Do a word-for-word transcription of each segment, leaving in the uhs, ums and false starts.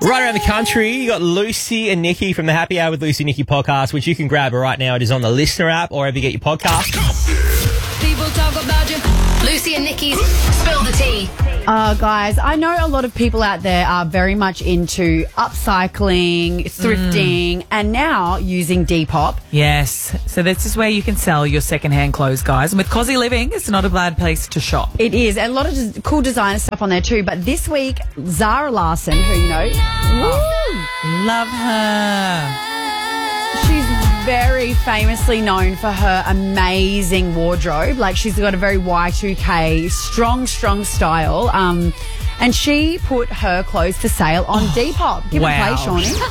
Right around the country, you got Lucy and Nikki from the Happy Hour with Lucy and Nikki podcast, which you can grab right now. It is on the Listener app or wherever you get your podcast. People talk about you. Lucy and Nikki's Spill the Tea. Uh, guys, I know a lot of people out there are very much into upcycling, thrifting, mm. and now using Depop. Yes. So this is where you can sell your secondhand clothes, guys. And with Cozy Living, it's not a bad place to shop. It is. And a lot of des- cool designer stuff on there too. But this week, Zara Larsson, who you know, oh, love her. She's very famously known for her amazing wardrobe. Like, she's got a very Y two K, strong, strong style. Um, and she put her clothes for sale on oh, Depop. Give wow. it a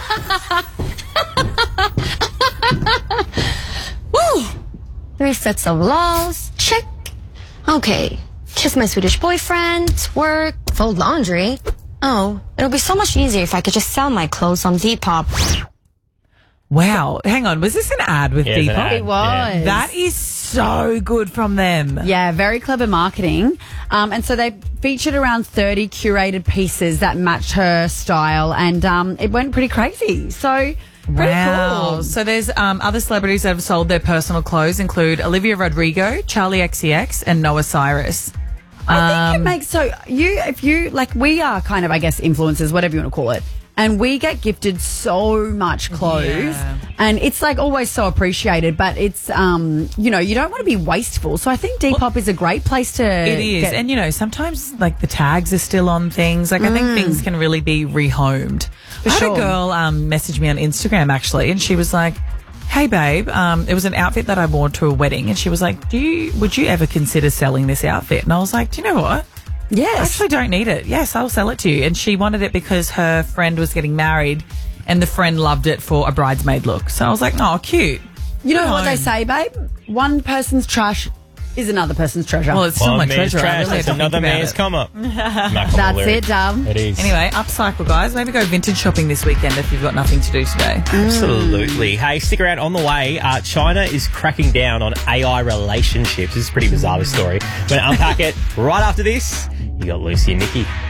play, Shawnee. Woo! Three sets of laws. Check. Okay. Kiss my Swedish boyfriend. Work. Fold laundry. Oh, it'll be so much easier if I could just sell my clothes on Depop. Wow. Hang on. Was this an ad with yeah, Depop? Ad. It was. Yeah. That is so good from them. Yeah, very clever marketing. Um, and so they featured around thirty curated pieces that matched her style, and um, it went pretty crazy. So, pretty wow. cool. So there's um, other celebrities that have sold their personal clothes include Olivia Rodrigo, Charlie X C X, and Noah Cyrus. I think Um, it makes so you if you like we are kind of I guess influencers, whatever you want to call it, and we get gifted so much clothes, Yeah. and it's like always so appreciated. But it's um you know you don't want to be wasteful, so I think Depop well, is a great place to. It is, get- and you know sometimes like the tags are still on things. Like I think things can really be rehomed. I had sure. a girl um, message me on Instagram actually, and she was like, "Hey babe, um, it was an outfit that I wore to a wedding," and she was like, "Do you would you ever consider selling this outfit?" And I was like, "Do you know what? Yes. I actually don't need it. Yes, I'll sell it to you." And she wanted it because her friend was getting married, and the friend loved it for a bridesmaid look. So I was like, "Oh, cute." You know Good what they home. say, babe? One person's trash is another person's treasure. Well, it's still One my man's treasure. I trash, really that's have to another think about man's it. come up. That's it, Dum. It is. Anyway, upcycle, guys. Maybe go vintage shopping this weekend if you've got nothing to do today. Absolutely. Hey, stick around. On the way, uh, China is cracking down on A I relationships. This is a pretty bizarre, this story. We're going to unpack it right after this. You got Lucy and Nikki.